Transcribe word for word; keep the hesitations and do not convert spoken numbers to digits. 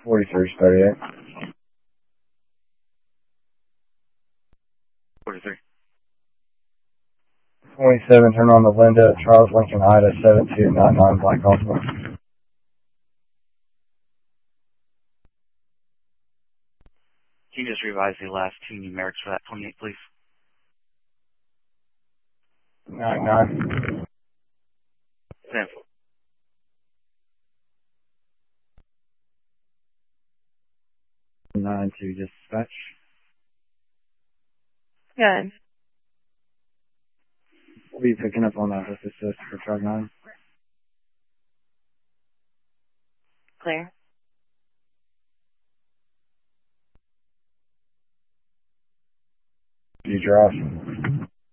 forty-three thirty-eight. forty-three. twenty-seven, turn on the Linda, Charles Lincoln Ida, seven two nine nine, Black Cosmo. Can you just revise the last two numerics for that twenty-eight, please? nine nine. Sam. nine to dispatch. Good. What are you picking up on that assist for truck nine? Clear. You drive.